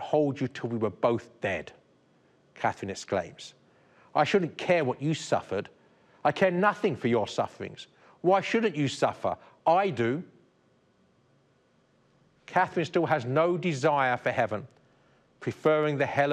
hold you till we were both dead, Catherine exclaims. I shouldn't care what you suffered. I care nothing for your sufferings. Why shouldn't you suffer? I do. Catherine still has no desire for heaven, preferring the hell